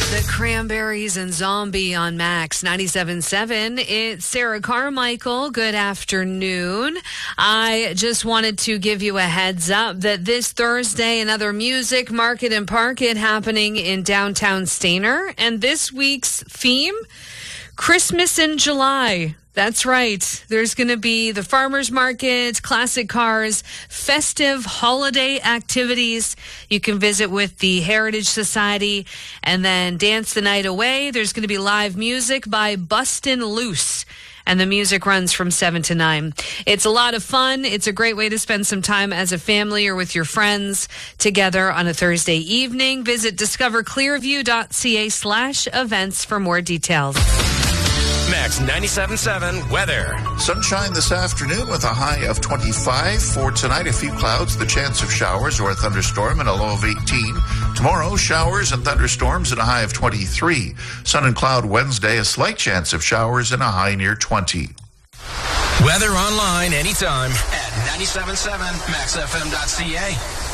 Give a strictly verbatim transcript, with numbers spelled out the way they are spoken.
The Cranberries and Zombie on Max ninety-seven point seven. It's Sarah Carmichael. Good afternoon. I just wanted to give you a heads up that this Thursday, another music market and parket happening in downtown Stayner. And this week's theme, Christmas in July. That's right. There's going to be the farmers market, classic cars, festive holiday activities. You can visit with the Heritage Society and then dance the night away. There's going to be live music by Bustin' Loose. And the music runs from seven to nine. It's a lot of fun. It's a great way to spend some time as a family or with your friends together on a Thursday evening. Visit discoverclearview.ca slash events for more details. Max ninety-seven point seven weather. Sunshine this afternoon with a high of twenty-five. For tonight, a few clouds, the chance of showers or a thunderstorm and a low of eighteen. Tomorrow, showers and thunderstorms and a high of twenty-three. Sun and cloud Wednesday, a slight chance of showers and a high near twenty. Weather online anytime at ninety-seven point seven max f m dot c a.